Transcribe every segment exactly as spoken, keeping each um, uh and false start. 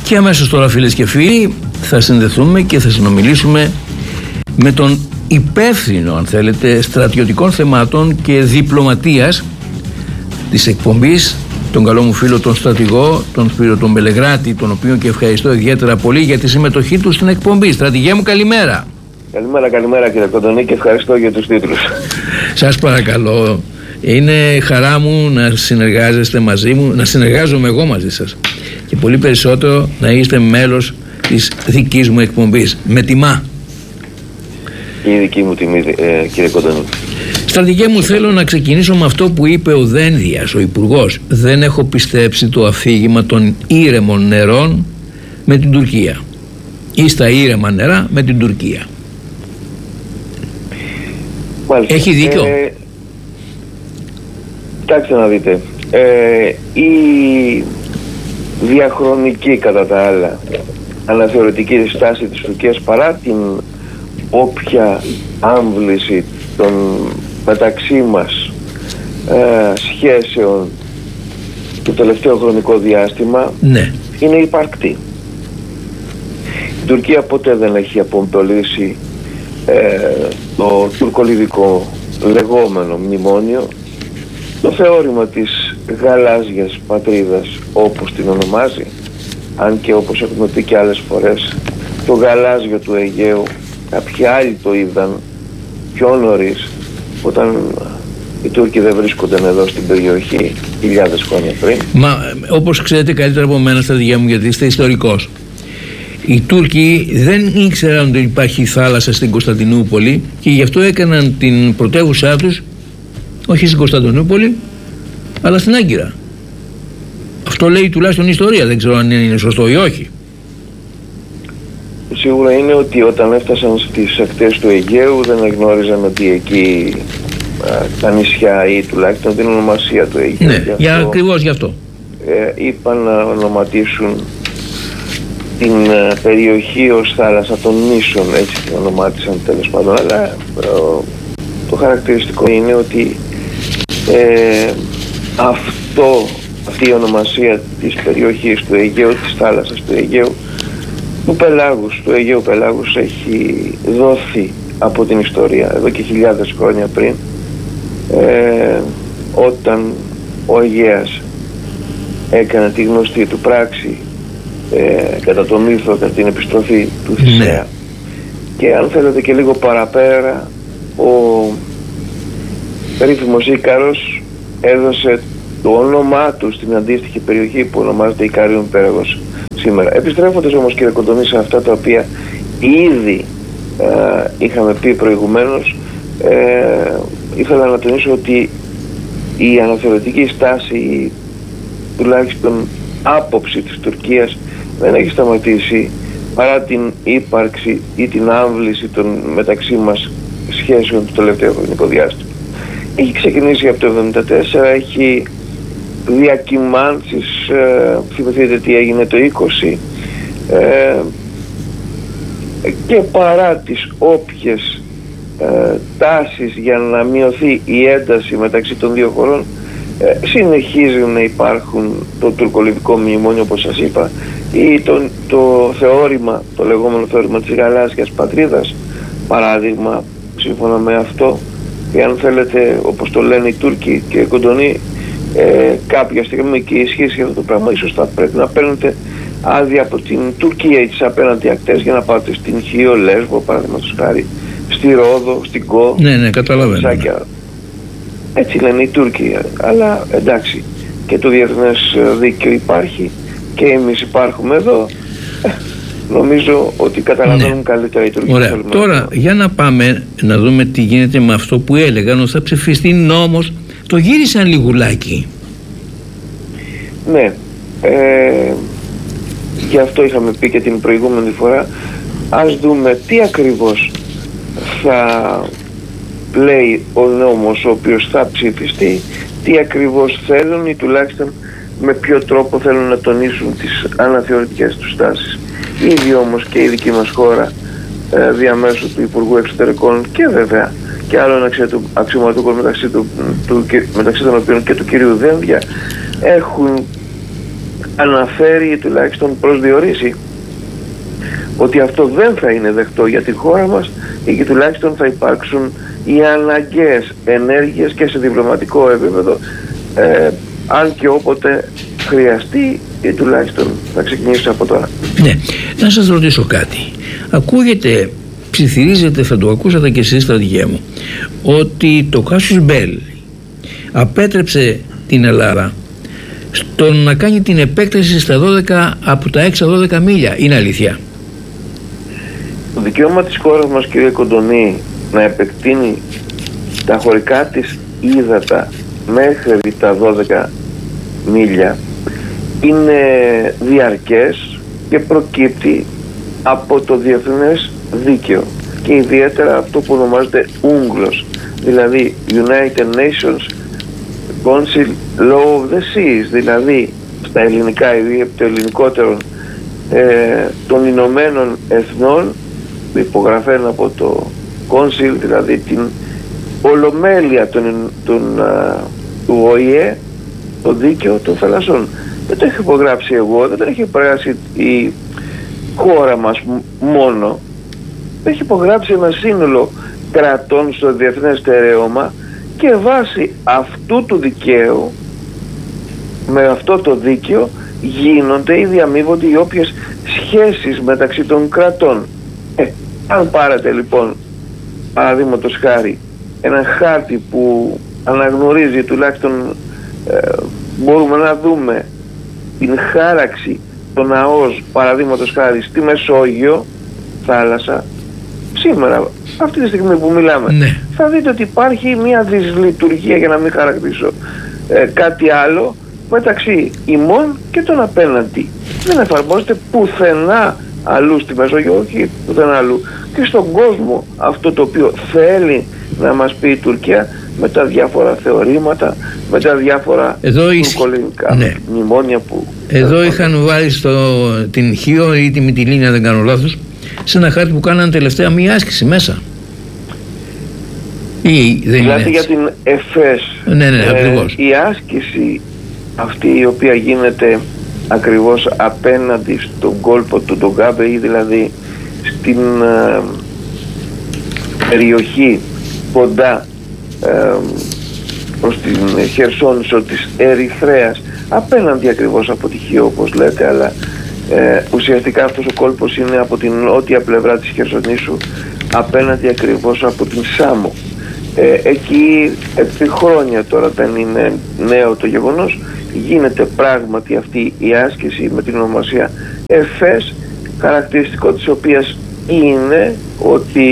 Και αμέσως τώρα, φίλες και φίλοι, θα συνδεθούμε και θα συνομιλήσουμε με τον υπεύθυνο, αν θέλετε, στρατιωτικών θεμάτων και διπλωματίας της εκπομπής, τον καλό μου φίλο τον στρατηγό, τον Σπύρο τον Μπελεγράτη, τον οποίο και ευχαριστώ ιδιαίτερα πολύ για τη συμμετοχή του στην εκπομπή. Στρατηγέ μου, καλημέρα. Καλημέρα, καλημέρα κύριε Κοντονή, και ευχαριστώ για τους τίτλους. Σας παρακαλώ, είναι χαρά μου να συνεργάζεστε μαζί μου, να συνεργάζομαι εγώ μαζί σας και πολύ περισσότερο να είστε μέλος της δικής μου εκπομπής. Με τιμά. Η δική μου τιμή, ε, κύριε Κοντονή. Στρατηγέ μου, θέλω να ξεκινήσω με αυτό που είπε ο Δένδιας, ο Υπουργός. Δεν έχω πιστέψει το αφήγημα των ήρεμων νερών με την Τουρκία ή στα ήρεμα νερά με την Τουρκία. Μάλιστα. Έχει δίκιο. Ε, κοιτάξτε να δείτε, ε, η διαχρονική κατά τα άλλα αναθεωρητική στάση της Τουρκίας, παρά την όποια άμβληση των μεταξύ μας ε, σχέσεων το τελευταίο χρονικό διάστημα, ναι, είναι υπαρκτή. Η Τουρκία ποτέ δεν έχει απομπολίσει ε, το τουρκολιβικό λεγόμενο μνημόνιο, το θεώρημα της γαλάζιας πατρίδας όπως την ονομάζει, αν και όπως έχουμε πει και άλλες φορές, το γαλάζιο του Αιγαίου κάποιοι άλλοι το είδαν πιο νωρίς, όταν οι Τούρκοι δεν βρίσκονταν εδώ στην περιοχή χιλιάδες χρόνια πριν. Μα όπως ξέρετε καλύτερα από μένα, στρατηγέ μου, γιατί είστε ιστορικός, οι Τούρκοι δεν ήξεραν ότι υπάρχει θάλασσα στην Κωνσταντινούπολη και γι' αυτό έκαναν την πρωτεύουσά τους όχι στην Κωνσταντινούπολη αλλά στην Άγκυρα. Αυτό λέει τουλάχιστον η ιστορία, δεν ξέρω αν είναι σωστό ή όχι. Σίγουρα είναι ότι όταν έφτασαν στις ακτές του Αιγαίου δεν γνώριζαν ότι εκεί α, τα νησιά ή τουλάχιστον την ονομασία του Αιγαίου. Ναι, γι για ακριβώς γι' αυτό. Ε, είπαν να ονοματίσουν την ε, περιοχή ως θάλασσα των νήσων, έτσι την ονομάτισαν τέλος πάντων, αλλά ε, το χαρακτηριστικό είναι ότι ε, αυτό, αυτή η ονομασία της περιοχής του Αιγαίου, της θάλασσας του Αιγαίου, του πελάγους, του Αιγαίου πελάγους, έχει δόθει από την ιστορία εδώ και χιλιάδες χρόνια πριν, ε, όταν ο Αιγαίας έκανε τη γνωστή του πράξη ε, κατά το μύθο, κατά την επιστροφή του Θησέα. Ναι. Και αν θέλετε και λίγο παραπέρα, ο περίφημος Ίκαρος έδωσε το όνομά του στην αντίστοιχη περιοχή που ονομάζεται Ικαρίων Πέραγος σήμερα. Επιστρέφοντας όμως, κύριε Κοντονή, σε αυτά τα οποία ήδη ε, είχαμε πει προηγουμένως, ε, ήθελα να τονίσω ότι η αναθεωρητική στάση, η, τουλάχιστον άποψη της Τουρκίας, δεν έχει σταματήσει παρά την ύπαρξη ή την άμβληση των μεταξύ μας σχέσεων του τελευταίου χρονικό διάστημα. Έχει ξεκινήσει από το εβδομήντα τέσσερα, έχει διακυμάνσεις, ε, θυμηθείτε τι έγινε το είκοσι, ε, και παρά τις όποιες ε, τάσεις για να μειωθεί η ένταση μεταξύ των δύο χωρών, ε, συνεχίζουν να υπάρχουν το τουρκολιβικό μνημόνιο, όπως σας είπα, ή το, το θεώρημα, το λεγόμενο θεώρημα της γαλάζιας πατρίδας, παράδειγμα, σύμφωνα με αυτό, και αν θέλετε, όπως το λένε οι Τούρκοι, και Κοντονή, ε, κάποια στιγμή και ισχύσει αυτό το πράγμα, ίσως θα πρέπει να παίρνετε άδεια από την Τουρκία ή τις απέναντι ακτές για να πάτε στην Χίο, Λέσβο, παραδείγματος χάρη, στη Ρόδο, στην Κο. Ναι, ναι, καταλαβαίνω. Ναι. Έτσι λένε οι Τούρκοι, αλλά εντάξει, και το διεθνές δίκαιο υπάρχει και εμείς υπάρχουμε εδώ. Νομίζω ότι καταλαβαίνουν, ναι, καλύτερα οι Τουρκοί. Ωραία. Τώρα για να πάμε να δούμε τι γίνεται με αυτό που έλεγαν ότι θα ψηφιστεί νόμος. Το γύρισαν λιγουλάκι. Ναι, ε, γι' αυτό είχαμε πει και την προηγούμενη φορά. Ας δούμε τι ακριβώς θα λέει ο νόμος ο οποίος θα ψηφιστεί, τι ακριβώς θέλουν ή τουλάχιστον με ποιο τρόπο θέλουν να τονίσουν τις αναθεωρητικές τους τάσεις. Ήδη όμως και η δική μας χώρα, ε, διαμέσου του Υπουργού Εξωτερικών και βέβαια και άλλων αξιωματούχων μεταξύ, του, του, μεταξύ των οποίων και του κυρίου Δένδια, έχουν αναφέρει ή τουλάχιστον προσδιορίσει ότι αυτό δεν θα είναι δεκτό για τη χώρα μας ή και τουλάχιστον θα υπάρξουν οι αναγκαίες ενέργειες και σε διπλωματικό επίπεδο, ε, αν και όποτε χρειαστεί ή τουλάχιστον θα ξεκινήσει από τώρα. Ναι, να σας ρωτήσω κάτι. Ακούγεται, ψιθυρίζεται, θα το ακούσατε και εσείς, στρατηγέ μου, ότι το Casus Belli απέτρεψε την Ελλάδα στο να κάνει την επέκταση στα δώδεκα, από τα έξι δώδεκα μίλια. Είναι αλήθεια? Το δικαίωμα της χώρας μας, κύριε Κοντονή, να επεκτείνει τα χωρικά της ύδατα μέχρι τα δώδεκα μίλια είναι διαρκές και προκύπτει από το διεθνές δίκαιο και ιδιαίτερα αυτό που ονομάζεται ούγγλος, δηλαδή United Nations Council Law of the Seas, δηλαδή στα ελληνικά ή το ελληνικότερο ε, των Ηνωμένων Εθνών, υπογραφένα από το Council, δηλαδή την ολομέλεια των, των, α, του Ο Η Ε, το δίκαιο των θαλασσών. Δεν το έχει υπογράψει εγώ, δεν το έχει υπογράψει η χώρα μας μόνο, το έχει υπογράψει ένα σύνολο κρατών στο διεθνές στερέωμα και βάσει αυτού του δικαίου, με αυτό το δίκαιο γίνονται ή διαμείβονται οι όποιες σχέσεις μεταξύ των κρατών. Ε, αν πάρετε λοιπόν παραδείγματος χάρη έναν χάρτη που αναγνωρίζει, τουλάχιστον ε, μπορούμε να δούμε την χάραξη των ΑΟΣ παραδείγματος χάρη στη Μεσόγειο θάλασσα σήμερα, αυτή τη στιγμή που μιλάμε, ναι, θα δείτε ότι υπάρχει μια δυσλειτουργία, για να μην χαρακτήσω ε, κάτι άλλο, μεταξύ ημών και των απέναντι. Δεν εφαρμόζεται πουθενά αλλού στη Μεσόγειο, όχι πουθενά αλλού, και στον κόσμο αυτό το οποίο θέλει να μας πει η Τουρκία με τα διάφορα θεωρήματα, με τα διάφορα τουρκολινικά ναι. μνημόνια που... Εδώ είχαν βάλει στο, την Χίο ή τη Μυτιλίνη, αν δεν κάνω λάθος, σε ένα χάρτη που κάνανε τελευταία μία άσκηση μέσα. Ή δεν δηλαδή για την ΕΦΕΣ. Ναι, ναι, ακριβώς. Ε, η άσκηση αυτή η οποία γίνεται ακριβώς απέναντι στον κόλπο του Ντογκάμπε, ή δηλαδή στην ε, περιοχή κοντά ε, προς την Χερσόνησο της Ερυθρέας, απέναντι ακριβώς από τη Χίο όπως λέτε, αλλά ε, ουσιαστικά αυτός ο κόλπος είναι από την νότια πλευρά της Χερσονήσου, απέναντι ακριβώς από την Σάμο. Ε, εκεί επί χρόνια τώρα, δεν είναι νέο το γεγονός, γίνεται πράγματι αυτή η άσκηση με την ονομασία ΕΦΕΣ, χαρακτηριστικό της οποίας είναι ότι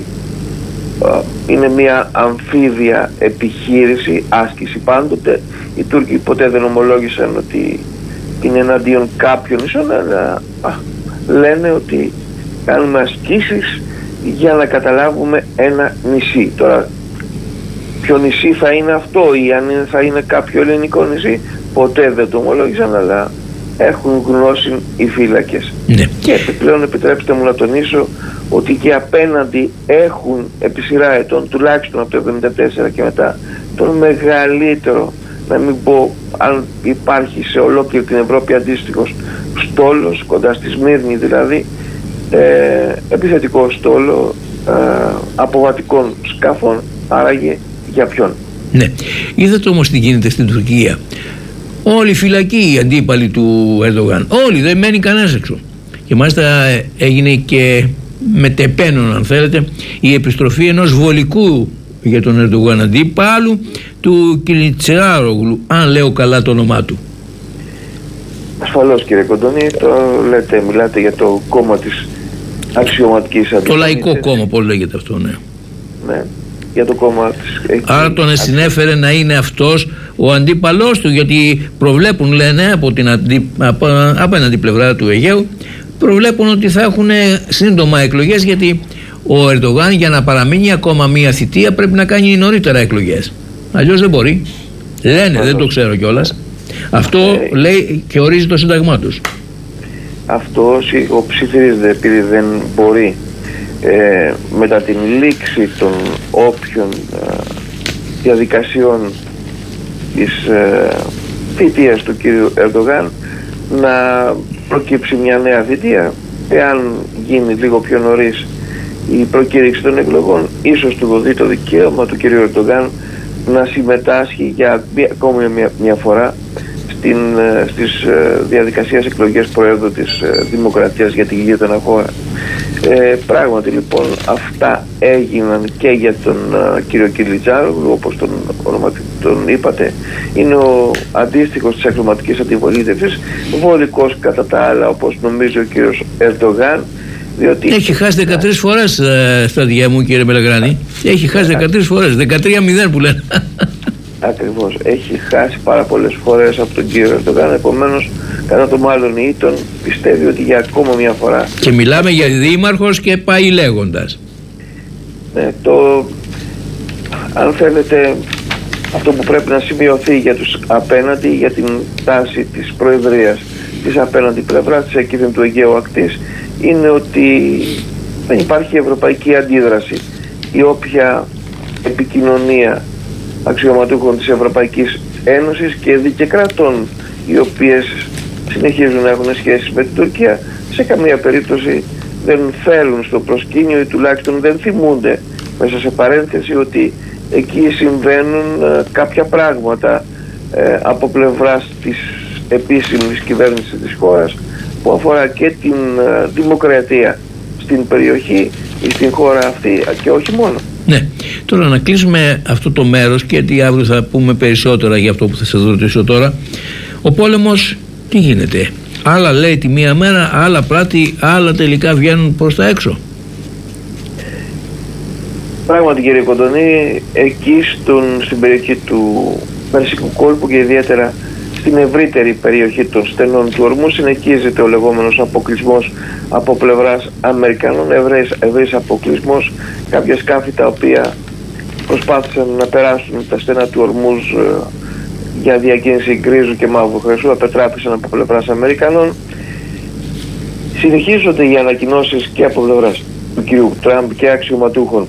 α, είναι μια αμφίβια επιχείρηση, άσκηση πάντοτε. Οι Τούρκοι ποτέ δεν ομολόγησαν ότι είναι εναντίον κάποιων νησών, αλλά α, λένε ότι κάνουμε ασκήσεις για να καταλάβουμε ένα νησί. Τώρα ποιο νησί θα είναι αυτό ή αν είναι, θα είναι κάποιο ελληνικό νησί, ποτέ δεν το ομολόγησαν, αλλά έχουν γνώση οι φύλακες. Ναι. Και επιπλέον επιτρέψτε μου να τονίσω ότι και απέναντι έχουν επί σειρά ετών, τουλάχιστον από το εβδομήντα τέσσερα και μετά, τον μεγαλύτερο, να μην πω αν υπάρχει σε ολόκληρη την Ευρώπη αντίστοιχος στόλος, κοντά στη Σμύρνη δηλαδή, ε, επιθετικό στόλο ε, αποβατικών σκάφων, άραγε για ποιον. Ναι, είδατε όμως τι γίνεται στην Τουρκία. Όλοι οι φυλακοί, οι αντίπαλοι του Ερντογάν, όλοι, δεν μένει κανένας έξω. Και μάλιστα έγινε και μετεπένων, αν θέλετε, η επιστροφή ενός βολικού για τον Ερντογάν αντίπαλου, του Κιλιτσιάρογλου, αν λέω καλά το όνομά του. Ασφαλώς κύριε Κοντονή, το λέτε, μιλάτε για το κόμμα της αξιωματικής αντιπολίτευσης. Το Λαϊκό Κόμμα, πώς λέγεται αυτό, ναι. Ναι, για το κόμμα της... Άρα τον συνέφερε να είναι αυτός ο αντίπαλός του, γιατί προβλέπουν, λένε, από την αντι... από... απέναντι πλευρά του Αιγαίου, προβλέπουν ότι θα έχουν σύντομα εκλογές, γιατί ο Ερντογάν για να παραμείνει ακόμα μία θητεία πρέπει να κάνει νωρίτερα εκλογές. Αλλιώς δεν μπορεί. Λένε, δεν το ξέρω κιόλας. Αυτό ε, λέει και ορίζει το σύνταγμά τους. Αυτό ψιθυρίζεται επειδή δεν μπορεί ε, μετά την λήξη των όποιων ε, διαδικασιών της ε, θητείας του κύριου Ερντογάν να προκύψει μια νέα θητεία, εάν γίνει λίγο πιο νωρίς η προκήρυξη των εκλογών, ίσως του δοθεί το δικαίωμα του κ. Ερντογάν να συμμετάσχει για μια, ακόμη μια, μια φορά στην, στις διαδικασίες εκλογές Προέδρου της Δημοκρατίας για την γείτονα χώρα. Ε, πράγματι λοιπόν αυτά έγιναν και για τον uh, κύριο Κιλιτζάρογλου, όπως τον, τον είπατε, είναι ο αντίστοιχος της αξιωματικής αντιπολίτευσης, βολικός κατά τα άλλα, όπως νομίζει ο κύριος Ερντογάν, διότι έχει χάσει δεκατρείς φορές uh, στα διά μου, κύριε Μελεγράνη. Έχει χάσει δεκατρείς φορές, δεκατρία μηδέν που λένε. Ακριβώς, έχει χάσει πάρα πολλές φορές από τον κύριο Ερντογάν, επομένως κατά το μάλλον ή τον πιστεύει ότι για ακόμα μια φορά. Και μιλάμε για δήμαρχος και πάει λέγοντας. Ναι, το, αν θέλετε, αυτό που πρέπει να σημειωθεί για τους απέναντι, για την τάση της Προεδρίας της απέναντι πλευράς της εκείθεν του Αιγαίου ακτής, είναι ότι δεν υπάρχει ευρωπαϊκή αντίδραση. Η όποια επικοινωνία αξιωματούχων της Ευρωπαϊκής Ένωσης και δικαιοκρατών, οι οποίες συνεχίζουν να έχουν σχέσεις με την Τουρκία, σε καμία περίπτωση δεν θέλουν στο προσκήνιο ή τουλάχιστον δεν θυμούνται, μέσα σε παρένθεση, ότι εκεί συμβαίνουν ε, κάποια πράγματα ε, από πλευράς της επίσημης κυβέρνησης της χώρας, που αφορά και την ε, δημοκρατία στην περιοχή ή στην χώρα αυτή, και όχι μόνο. Ναι, τώρα να κλείσουμε αυτό το μέρος, γιατί αύριο θα πούμε περισσότερα για αυτό που θα σας ρωτήσω τώρα. Ο πόλεμος τι γίνεται? Άλλα λέει τη μία μέρα, άλλα πράττει, άλλα τελικά βγαίνουν προς τα έξω. Πράγματι, κύριε Κοντονή, εκεί στον, στην περιοχή του Περσικού κόλπου και ιδιαίτερα στην ευρύτερη περιοχή των στενών του Ορμού συνεχίζεται ο λεγόμενος αποκλεισμός από πλευράς Αμερικανών, ευρύς, ευρύς αποκλεισμός. Κάποια σκάφη τα οποία προσπάθησαν να περάσουν τα στενά του Ορμού ε, για διακίνηση γκρίζου και μαύρου χρυσού απετράπησαν από πλευράς Αμερικανών. Συνεχίζονται οι ανακοινώσεις και από πλευράς του κ. Τραμπ και αξιωματούχων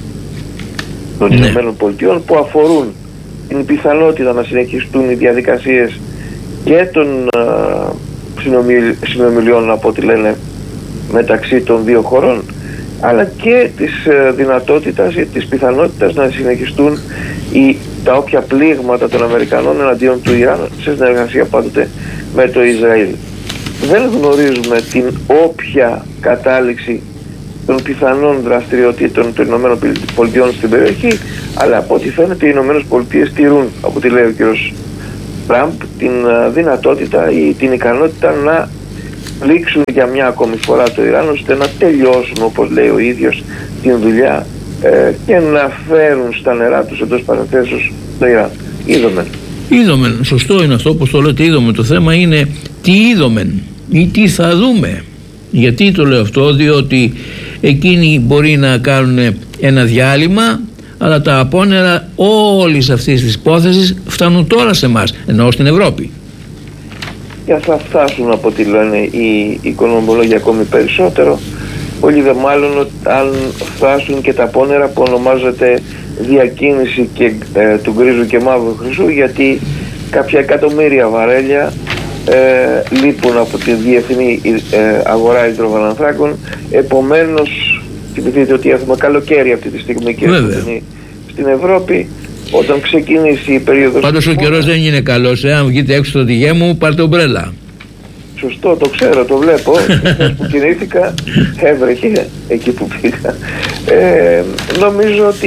των ναι. Ηνωμένων Πολιτειών, που αφορούν την πιθανότητα να συνεχιστούν οι διαδικασίες και των uh, συνομιλ, συνομιλιών, από ό,τι λένε, μεταξύ των δύο χωρών, αλλά και της uh, δυνατότητας ή της πιθανότητας να συνεχιστούν οι, τα όποια πλήγματα των Αμερικανών εναντίον του Ιράν, σε συνεργασία πάντοτε με το Ισραήλ. Δεν γνωρίζουμε την όποια κατάληξη των πιθανών δραστηριοτήτων των Ηνωμένων Πολιτειών στην περιοχή, αλλά από ό,τι φαίνεται οι Ηνωμένες Πολιτείες τηρούν, από ό,τι λέει ο κ. Τραμπ, την δυνατότητα ή την ικανότητα να πλήξουν για μια ακόμη φορά το Ιράν, ώστε να τελειώσουν, όπως λέει ο ίδιος, την δουλειά ε, και να φέρουν στα νερά τους, εντός παρενθέσεως, το Ιράν. Είδομεν. Είδομεν, σωστό είναι αυτό, όπως το λέτε, είδομεν. Το θέμα είναι τι είδομεν ή τι θα δούμε. Γιατί το λέω αυτό? Διότι εκείνοι μπορεί να κάνουν ένα διάλειμμα, αλλά τα απόνερα όλης αυτής της υπόθεσης φτάνουν τώρα σε εμάς, ενώ στην Ευρώπη. Και θα φτάσουν, από ό,τι λένε οι οικονομολόγοι, ακόμη περισσότερο. Πολύ δε μάλλον αν φτάσουν και τα απόνερα που ονομάζεται διακίνηση και, ε, του γκρίζου και μαύρου χρυσού, γιατί κάποια εκατομμύρια βαρέλια Ε, λείπουν από τη διεθνή ε, αγορά υδρογονανθράκων. Επομένως, θυμηθείτε ότι έχουμε καλοκαίρι αυτή τη στιγμή και στην Ευρώπη. Όταν ξεκινήσει η περίοδος... Πάντως ο καιρός δεν είναι καλός, ε. Αν βγείτε έξω στο τηγέ μου, πάρτε ομπρέλα. Σωστό, το ξέρω, το βλέπω. Χθες που κινήθηκα έβρεχε εκεί που πήγα. Ε, νομίζω ότι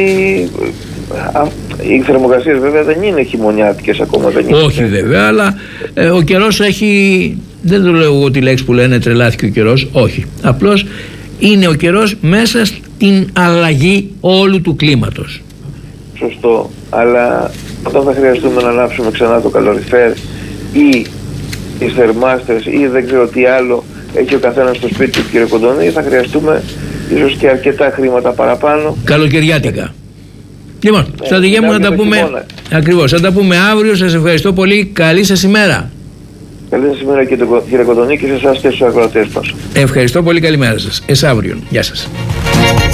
α, οι θερμοκρασίες βέβαια δεν είναι χειμωνιάτικες ακόμα. Δεν είναι. Όχι βέβαια, αλλά ε, ο καιρός έχει, δεν το λέω εγώ τη λέξη που λένε τρελάθηκε ο καιρός, όχι. Απλώς είναι ο καιρός μέσα στην αλλαγή όλου του κλίματος. Σωστό, αλλά όταν θα χρειαστούμε να ανάψουμε ξανά το καλοριφέρ ή τις θερμάστρες ή δεν ξέρω τι άλλο έχει ο καθένας στο σπίτι του, κύριε Κοντονή, θα χρειαστούμε ίσως και αρκετά χρήματα παραπάνω. Καλοκαιριάτικα. Λοιπόν, ε, στρατηγέ μου, να τα πούμε ακριβώς, θα τα πούμε αύριο. Σας ευχαριστώ πολύ, καλή σας ημέρα. Καλή σας ημέρα, κύριε Κοντονή, και σε εσάς και στους ακροατές μας. Ευχαριστώ πολύ, καλημέρα σας. Εσ' αύριο, γεια σας.